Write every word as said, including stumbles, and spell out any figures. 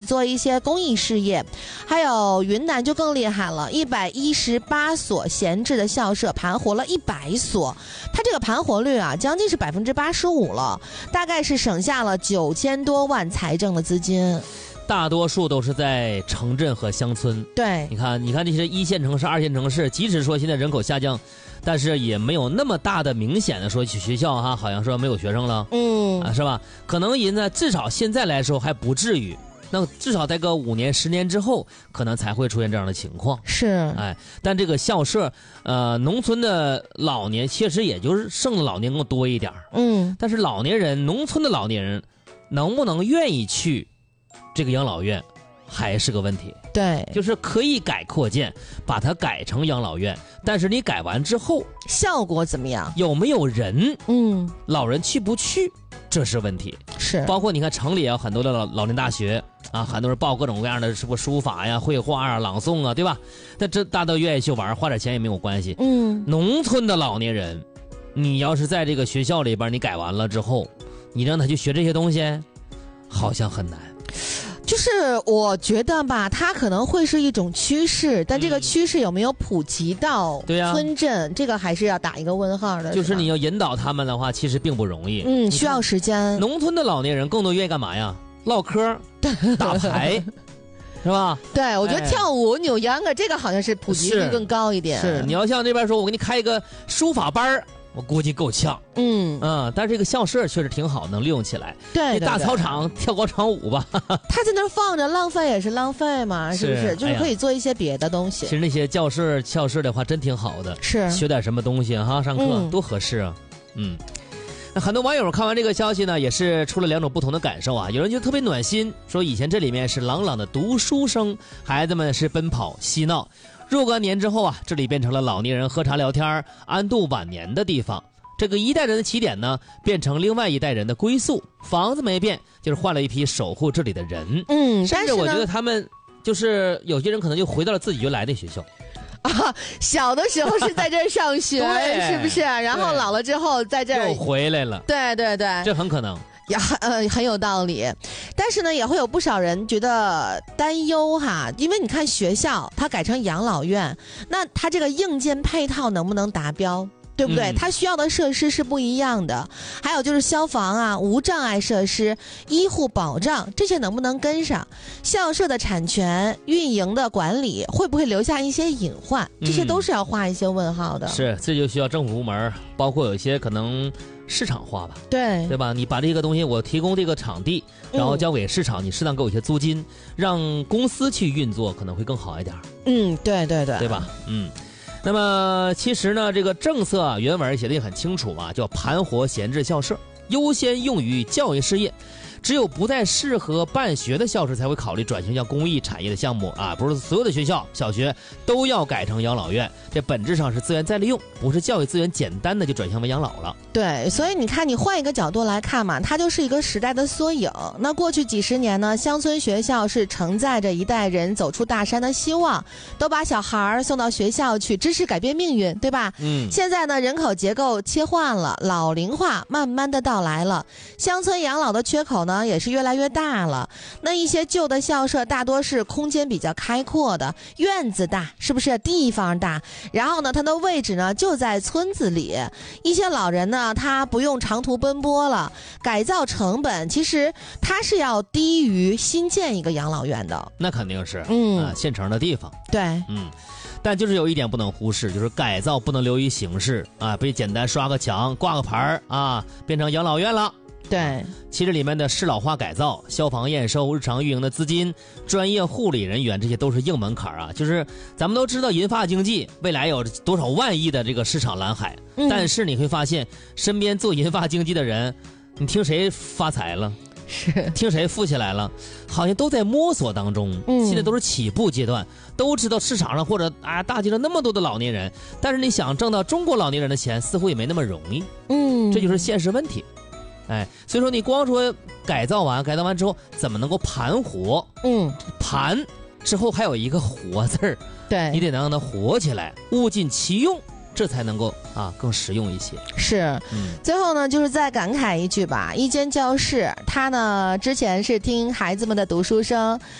做一些公益事业。还有云南就更厉害了，一百一十八所闲置的校舍盘活了一百所，它这个盘活率啊，将近是百分之八十五了，大概是省下了九千多万财政的资金。 大多数都是在城镇和乡村。 对， 你看，你看这些一线城市、二线城市，即使说现在人口下降，但是也没有那么大的明显的说学校哈，好像说没有学生了， 嗯啊，是吧？可能人呢，至少现在来说还不至于。那至少在个五年、十年之后，可能才会出现这样的情况。 是， 哎，但这个校舍，呃，农村的老年确实也就是剩的老年更多一点。 嗯， 但是老年人，农村的老年人，能不能愿意去这个养老院，还是个问题。 对， 就是可以改扩建，把它改成养老院，但是你改完之后， 效果怎么样？ 有没有人？ 嗯， 老人去不去？这是问题。 是， 包括你看城里也有很多的老老年大学啊，很多人报各种各样的什么书法呀、绘画啊、朗诵啊，对吧？那这大家都愿意去玩，花点钱也没有关系。 嗯， 农村的老年人，你要是在这个学校里边你改完了之后，你让他去学这些东西，好像很难。 就是我觉得吧，它可能会是一种趋势，但这个趋势有没有普及到村镇，嗯、这个还是要打一个问号的。 就是你要引导他们的话，其实并不容易。 嗯，需要时间。 农村的老年人更多愿意干嘛呀？唠嗑、打牌，是吧？ 对，我觉得跳舞、扭秧歌这个好像是普及率更高一点。 是，是你要像这边说，我给你开一个书法班，我估计够呛。 嗯嗯，但是这个校舍确实挺好，能利用起来。 对， 大操场跳广场舞吧。 他在那儿放着，浪费也是浪费嘛，是不是？是就是可以做一些别的东西。 其实那些教室、校舍的话，真挺好的。 是， 学点什么东西哈，上课、嗯、多合适啊。嗯。那很多网友看完这个消息呢，也是出了两种不同的感受啊。有人就特别暖心，说以前这里面是朗朗的读书声，孩子们是奔跑嬉闹。若干年之后啊，这里变成了老年人喝茶聊天、安度晚年的地方。这个一代人的起点呢，变成另外一代人的归宿。房子没变，就是换了一批守护这里的人。 嗯， 甚至我觉得他们就是有些人可能就回到了自己原来的学校。 啊，小的时候是在这儿上学，是不是？然后老了之后在这儿又回来了。 对对对， 这很可能。 也呃很有道理，但是呢，也会有不少人觉得担忧哈，因为你看学校它改成养老院，那它这个硬件配套能不能达标？对不对？它需要的设施是不一样的，还有就是消防啊、无障碍设施、医护保障这些能不能跟上？校舍的产权、运营的管理会不会留下一些隐患？这些都是要画一些问号的。 嗯、是，这就需要政府部门，包括有一些可能市场化吧， 对对吧？你把这个东西我提供这个场地，然后交给市场，嗯、你适当给我一些租金，让公司去运作可能会更好一点。 嗯，对对对， 对吧？嗯。那么其实呢，这个政策啊，原文写的也很清楚嘛，叫盘活闲置校舍，优先用于教育事业。只有不再适合办学的校舍才会考虑转型向公益产业的项目啊，不是所有的学校小学都要改成养老院，这本质上是资源再利用，不是教育资源简单的就转向为养老了。 对，所以你看，你换一个角度来看嘛，它就是一个时代的缩影。那过去几十年呢，乡村学校是承载着一代人走出大山的希望，都把小孩送到学校去，知识改变命运，对吧？ 嗯。 现在呢，人口结构切换了，老龄化慢慢的到来了，乡村养老的缺口呢也是越来越大了。那一些旧的校舍大多是空间比较开阔的，院子大，是不是地方大？然后呢，它的位置呢就在村子里，一些老人呢他不用长途奔波了，改造成本其实它是要低于新建一个养老院的。 那肯定是， 嗯啊，现成的地方。 对， 嗯。但就是有一点不能忽视，就是改造不能流于形式啊，别简单刷个墙挂个牌啊，变成养老院了。 对， 其实里面的适老化改造、消防验收、日常运营的资金、专业护理人员，这些都是硬门槛啊。就是咱们都知道银发经济未来有多少万亿的这个市场蓝海，嗯、但是你会发现身边做银发经济的人，你听谁发财了？ 是听谁富起来了？好像都在摸索当中，嗯、现在都是起步阶段，都知道市场上或者啊大街上那么多的老年人，但是你想挣到中国老年人的钱，似乎也没那么容易。 嗯， 这就是现实问题。哎，所以说你光说改造完，改造完之后怎么能够盘活？ 嗯， 盘之后还有一个活字儿， 对， 你得能让它活起来，物尽其用。这才能够啊更实用一些。 是，嗯、最后呢，就是再感慨一句吧，一间教室，他呢之前是听孩子们的读书声，